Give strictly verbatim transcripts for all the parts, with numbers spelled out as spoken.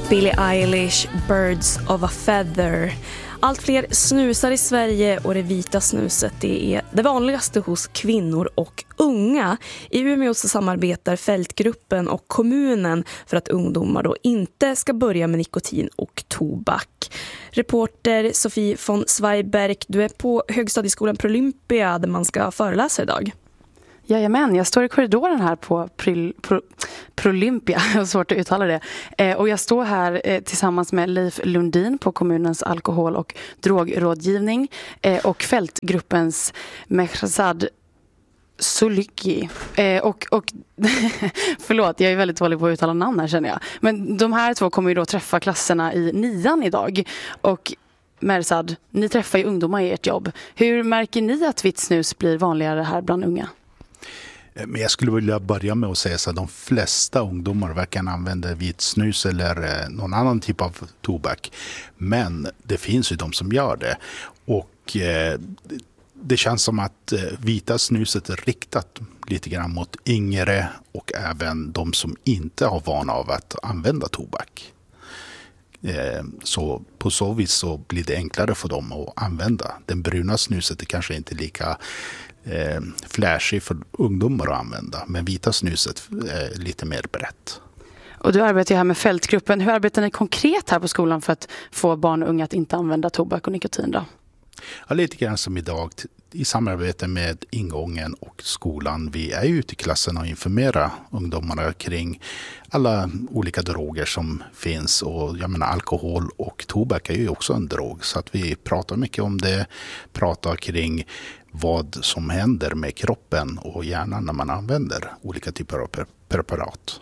Billie Eilish, Birds of a Feather. Allt fler snusar i Sverige och det vita snuset det är det vanligaste hos kvinnor och unga. I Umeå så samarbetar Fältgruppen och kommunen för att ungdomar då inte ska börja med nikotin och tobak. Reporter Sofie von Zweiberg, du är på högstadieskolan Prolympia där man ska föreläsa idag. Jajamän, jag står i korridoren här på Pryl, Pro, Prolympia, det är svårt att uttala det. Eh, och jag står här eh, tillsammans med Leif Lundin på kommunens alkohol- och drogrådgivning eh, och Fältgruppens Mehrzad Solyki. Eh, och, och förlåt, jag är väldigt dålig på att uttala namn här känner jag. Men de här två kommer ju då träffa klasserna i nian idag. Och Mehrzad, ni träffar ju ungdomar i ert jobb. Hur märker ni att vitt snus blir vanligare här bland unga? Men jag skulle vilja börja med att säga så att de flesta ungdomar verkar använda vit snus eller någon annan typ av tobak. Men det finns ju de som gör det. Och eh, det känns som att eh, vita snuset är riktat lite grann mot yngre och även de som inte har vana av att använda tobak. Eh, så på så vis så blir det enklare för dem att använda. Den bruna snuset är kanske inte lika Eh, flashig för ungdomar att använda. Men vita snuset är lite mer brett. Och du arbetar ju här med Fältgruppen. Hur arbetar ni konkret här på skolan för att få barn och unga att inte använda tobak och nikotin då? Ja, lite grann som idag i samarbete med ingången och skolan. Vi är ute i klassen och informerar ungdomarna kring alla olika droger som finns. Och jag menar alkohol och tobak är ju också en drog. Så att vi pratar mycket om det. Pratar kring vad som händer med kroppen och hjärnan när man använder olika typer av preparat.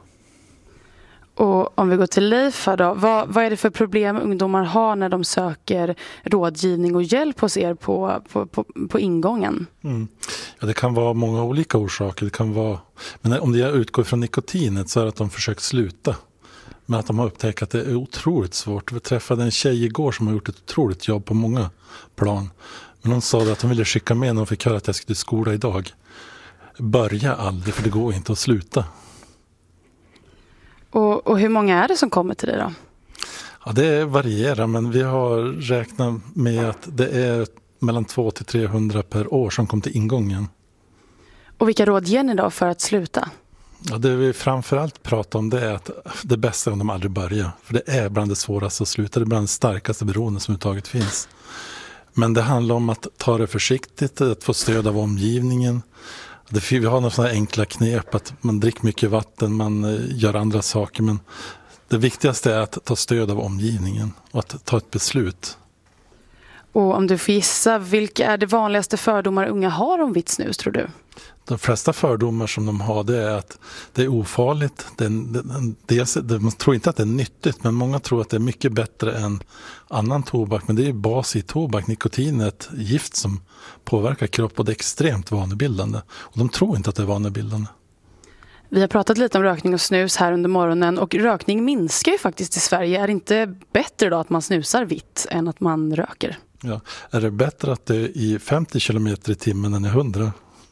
Och om vi går till Leif här då, vad, vad är det för problem ungdomar har när de söker rådgivning och hjälp hos er på, på, på, på ingången? Mm. Ja, det kan vara många olika orsaker. Det kan vara, men om det utgår från nikotinet så är det att de försöker sluta. Men att de har upptäckt att det är otroligt svårt. Vi träffade en tjej igår som har gjort ett otroligt jobb på många plan. Men hon sa att hon ville skicka med när hon fick höra att jag skulle till skola idag. Börja aldrig, för det går inte att sluta. Och, och hur många är det som kommer till dig då? Ja, det varierar, men vi har räknat med att det är mellan tvåhundra till trehundra per år som kommer till ingången. Och vilka råd ger ni då för att sluta? Ja, det vi framförallt pratar om det är att det bästa är om de aldrig börjar. För det är bland det svåraste att sluta, det är bland det starkaste beroende som överhuvudtaget finns. Men det handlar om att ta det försiktigt, att få stöd av omgivningen. Det, vi har några sådana enkla knep, att man dricker mycket vatten, man gör andra saker. Men det viktigaste är att ta stöd av omgivningen och att ta ett beslut. Och om du får gissa, vilka är det vanligaste fördomar unga har om vitt snus, tror du? De flesta fördomar som de har det är att det är ofarligt. Det är, det, det, man tror inte att det är nyttigt, men många tror att det är mycket bättre än annan tobak. Men det är bas i tobak. Nikotin är ett gift som påverkar kroppen och det är extremt vanebildande. Och de tror inte att det är vanebildande. Vi har pratat lite om rökning och snus här under morgonen och rökning minskar ju faktiskt i Sverige. Är det inte bättre då att man snusar vitt än att man röker? Ja, är det bättre att det är i femtio kilometer i timmen än i hundra?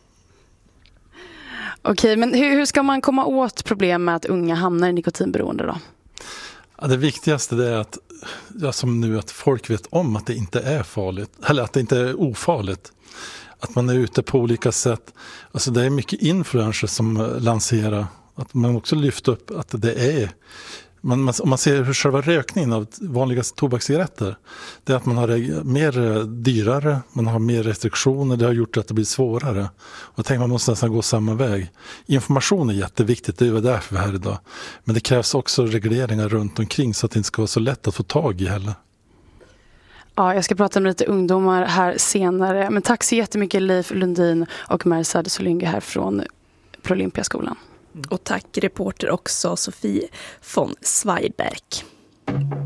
Okej, men hur, hur ska man komma åt problem med att unga hamnar i nikotinberoende då? Ja, det viktigaste det är att, ja, som nu, att folk vet om att det inte är farligt, eller att det inte är ofarligt. Att man är ute på olika sätt. Alltså det är mycket influencers som lanserar, att man också lyfter upp att det är, man, man, om man ser hur själva rökningen av vanliga tobakscigaretter, det är att man har mer dyrare, man har mer restriktioner, det har gjort att det blir svårare. Och jag tänker man måste nästan gå samma väg. Information är jätteviktigt, det är väl därför vi är här idag. Men det krävs också regleringar runt omkring så att det inte ska vara så lätt att få tag i heller. Ja, jag ska prata med lite ungdomar här senare. Men tack så jättemycket Leif Lundin och Mehrzad Solyki här från Prolympiaskolan. Och tack reporter också Sofie von Zweiberg.